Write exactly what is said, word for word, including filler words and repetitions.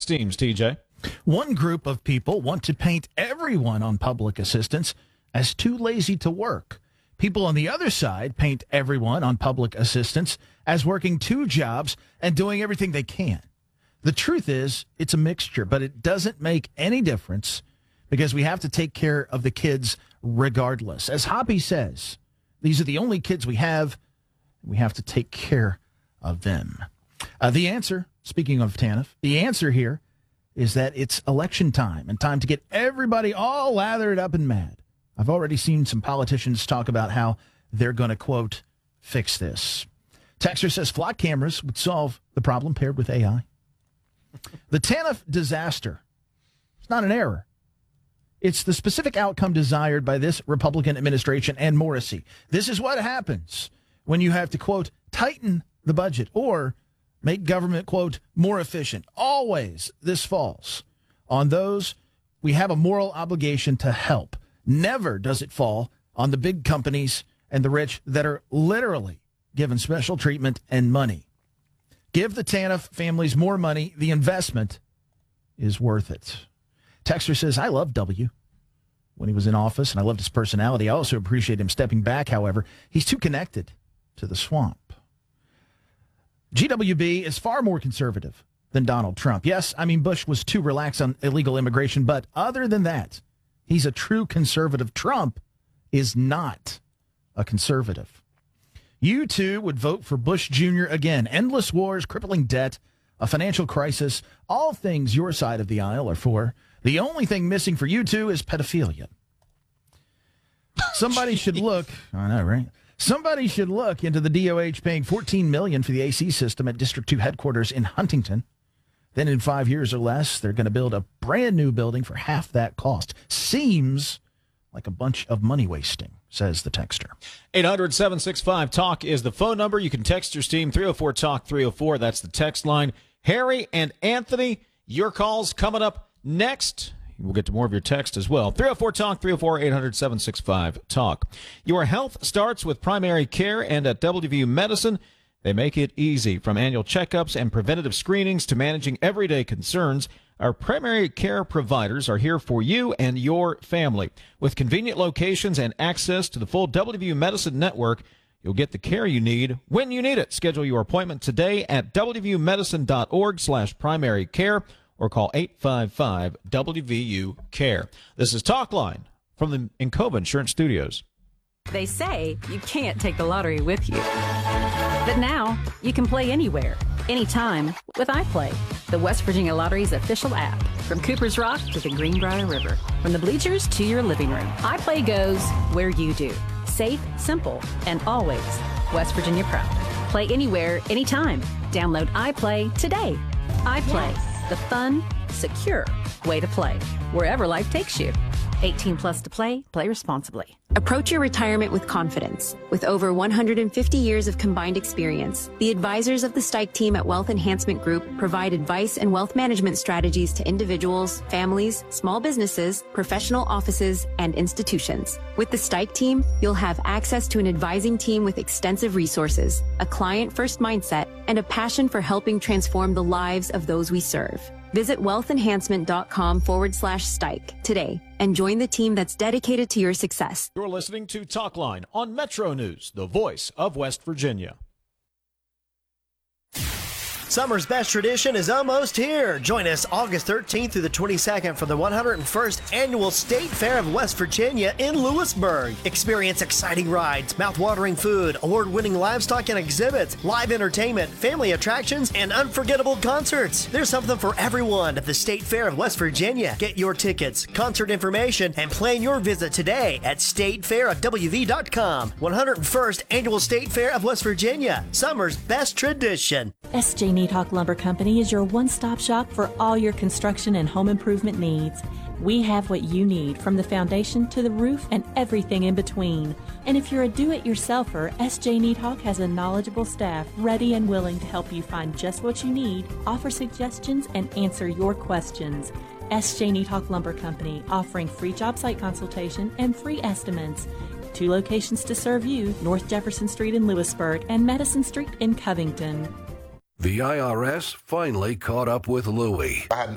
Steams, T J. One group of people want to paint everyone on public assistance as too lazy to work. People on the other side paint everyone on public assistance as working two jobs and doing everything they can. The truth is, it's a mixture, but it doesn't make any difference because we have to take care of the kids regardless. As Hoppy says, these are the only kids we have. We have to take care of them. Uh, the answer, speaking of TANF, the answer here is that it's election time and time to get everybody all lathered up and mad. I've already seen some politicians talk about how they're going to, quote, fix this. Texter says flock cameras would solve the problem paired with A I. The TANF disaster, it's not an error. It's the specific outcome desired by this Republican administration and Morrissey. This is what happens when you have to, quote, tighten the budget or make government, quote, more efficient. Always this falls on those we have a moral obligation to help. Never does it fall on the big companies and the rich that are literally given special treatment and money. Give the TANF families more money. The investment is worth it. Texter says, I love W when he was in office, and I loved his personality. I also appreciate him stepping back, however. He's too connected to the swamp. G W B is far more conservative than Donald Trump. Yes, I mean, Bush was too relaxed on illegal immigration, but other than that, he's a true conservative. Trump is not a conservative. You too would vote for Bush Junior again. Endless wars, crippling debt, a financial crisis, all things your side of the aisle are for. The only thing missing for you two is pedophilia. Somebody should look, I know, right? Somebody should look into the D O H paying fourteen million dollars for the A C system at District two headquarters in Huntington. Then in five years or less, they're going to build a brand new building for half that cost. Seems like a bunch of money wasting, says the texter. eight hundred, seven six five, talk is the phone number. You can text your Steam, three oh four talk three oh four. That's the text line. Harry and Anthony, your calls coming up next. We'll get to more of your text as well. three oh four talk three oh four, eight hundred, seven six five, talk. Your health starts with primary care, and at W V U Medicine, they make it easy. From annual checkups and preventative screenings to managing everyday concerns, our primary care providers are here for you and your family. With convenient locations and access to the full W V U Medicine network, you'll get the care you need when you need it. Schedule your appointment today at w v u medicine dot org slash primary care or call eight five five W V U care. This is Talkline from the Encova Insurance Studios. They say you can't take the lottery with you. But now, you can play anywhere, anytime with iPlay, the West Virginia Lottery's official app. From Cooper's Rock to the Greenbrier River, from the bleachers to your living room, iPlay goes where you do. Safe, simple, and always West Virginia proud. Play anywhere, anytime. Download iPlay today. iPlay, yes. The fun, secure way to play, wherever life takes you. eighteen plus to play. Play responsibly. Approach your retirement with confidence. With over one hundred fifty years of combined experience, the advisors of the Stike team at Wealth Enhancement Group provide advice and wealth management strategies to individuals, families, small businesses, professional offices, and institutions. With the Stike team, you'll have access to an advising team with extensive resources, a client-first mindset, and a passion for helping transform the lives of those we serve. Visit wealthenhancement.com forward slash Stike today and join the team that's dedicated to your success. You're listening to Talkline on Metro News, the voice of West Virginia. Summer's best tradition is almost here. Join us August thirteenth through the twenty-second for the one hundred first Annual State Fair of West Virginia in Lewisburg. Experience exciting rides, mouth-watering food, award-winning livestock and exhibits, live entertainment, family attractions, and unforgettable concerts. There's something for everyone at the State Fair of West Virginia. Get your tickets, concert information, and plan your visit today at state fair w v dot com. one hundred first Annual State Fair of West Virginia. Summer's best tradition. S J Needhawk Lumber Company is your one-stop shop for all your construction and home improvement needs. We have what you need, from the foundation to the roof and everything in between. And if you're a do-it-yourselfer, S J Needhawk has a knowledgeable staff ready and willing to help you find just what you need, offer suggestions, and answer your questions. S J Needhawk Lumber Company, offering free job site consultation and free estimates. Two locations to serve you, North Jefferson Street in Lewisburg and Madison Street in Covington. The I R S finally caught up with Louie. I had